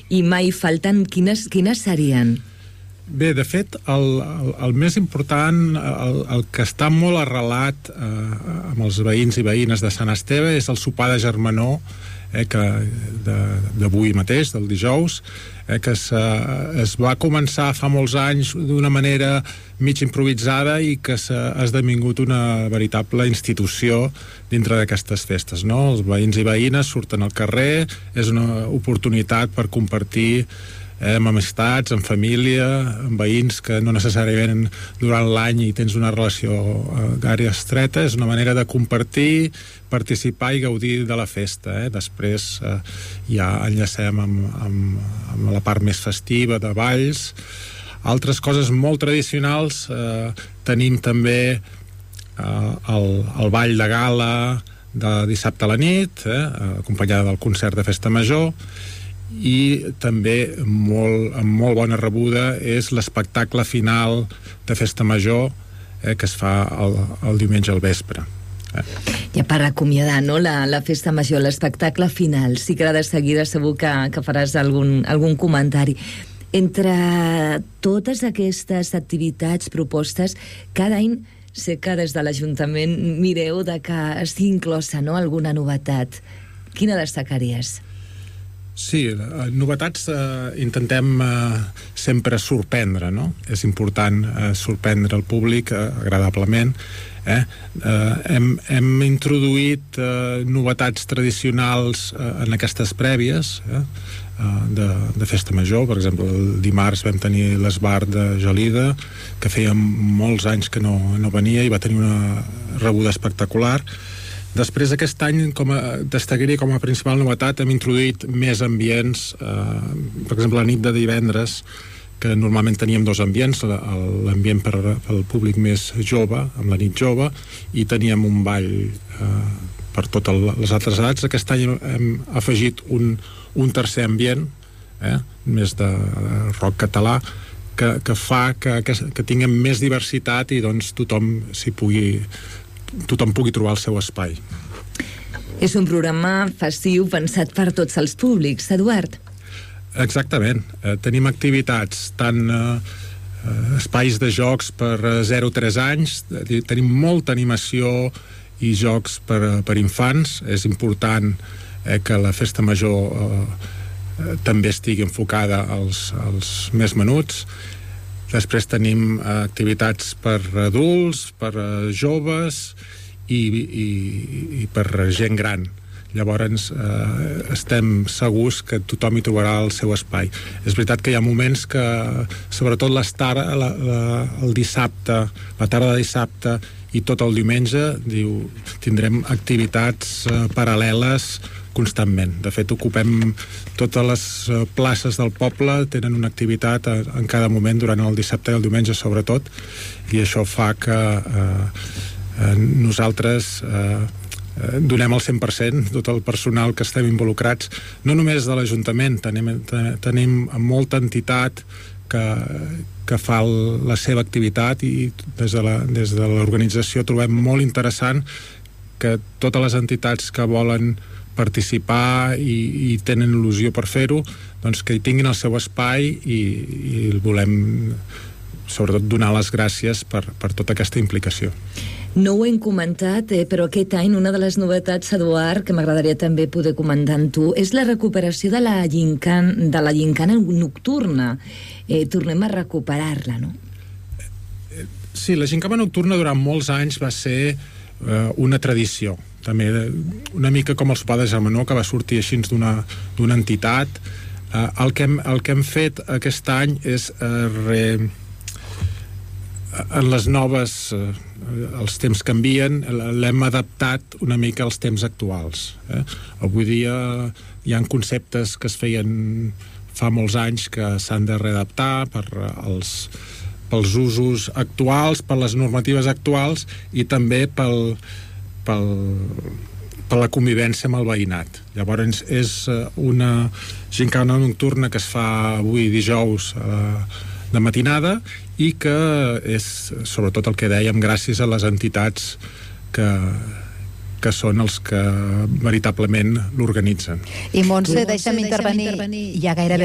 i mai falten, quines serien? Bé, de fet, el més important, el que està molt arrelat amb els veïns i veïnes de Sant Esteve és el sopar de germanor, d'avui mateix, del dijous, que es va començar fa molts anys d'una manera mig improvisada i que ha esdevingut una veritable institució dintre d'aquestes festes, no? Els veïns i veïnes surten al carrer, és una oportunitat per compartir amb amistats, amb família, amb veïns que no necessàriament durant l'any hi tens una relació gària estreta. És una manera de compartir, participar i gaudir de la festa. Després ja enllacem amb la part més festiva de balls. Altres coses molt tradicionals, tenim també el ball de gala de dissabte a la nit, acompanyada del concert de festa major, i també amb molt bona rebuda és l'espectacle final de festa major que es fa el diumenge al vespre. Ja per acomiadar, no?, la festa major, l'espectacle final. Sí que de seguida segur que faràs algun comentari. Entre totes aquestes activitats propostes, cada any sé que des de l'Ajuntament mireu de que estigui inclosa, no?, alguna novetat. Quina destacaries? Sí, novetats intentem sempre sorprendre, no? És important sorprendre el públic agradablement. Hem introduït novetats tradicionals en aquestes prèvies de festa major. Per exemple, el dimarts vam tenir l'esbart de Gelida, que feia molts anys que no venia i va tenir una rebuda espectacular. Després, aquest any, destacaria com a principal novetat, hem introduït més ambients. Per exemple, la nit de divendres, que normalment teníem dos ambients, l'ambient per al públic més jove, amb la nit jove, i teníem un ball per totes les altres edats. Aquest any hem afegit un tercer ambient, més de rock català, que fa que tinguem més diversitat i doncs tothom pugui trobar el seu espai. És un programa festiu pensat per tots els públics, Eduard. Exactament. Tenim activitats, tant espais de jocs per 0 a 3 anys, tenim molta animació i jocs per infants. És important que la festa major també estigui enfocada als més menuts. Després tenim activitats per adults, per joves i per gent gran. Llavors estem segurs que tothom hi trobarà el seu espai. És veritat que hi ha moments que, sobretot el dissabte, la tarda de dissabte i tot el diumenge, tindrem activitats paral·leles constantment. De fet, ocupem totes les places del poble, tenen una activitat en cada moment durant el dissabte i el diumenge sobretot, i això fa que nosaltres donem el 100%, tot el personal que estem involucrats, no només de l'Ajuntament, tenim molta entitat que fa la seva activitat, i des de l'organització trobem molt interessant que totes les entitats que volen participar i tenen il·lusió per fer-ho, doncs que hi tinguin el seu espai, i volem sobretot donar les gràcies per tota aquesta implicació. No ho hem comentat, però aquest any una de les novetats, Eduard, que m'agradaria també poder comentar amb tu, és la recuperació de la gincana nocturna. Tornem a recuperar-la, no? Sí, la gincana nocturna durant molts anys va ser una tradició, també una mica com el sopar de germanor, que va sortir així d'una entitat. El que hem fet aquest any és en les noves, els temps canvien, l'hem adaptat una mica als temps actuals. Avui dia hi ha conceptes que es feien fa molts anys que s'han de readaptar pels usos actuals, per les normatives actuals, i també per la convivència amb el veïnat. Llavors és una gincana nocturna que es fa avui dijous de matinada, i que és sobretot el que dèiem, gràcies a les entitats que són els que veritablement l'organitzen. I Montse, deixa'm intervenir ja gairebé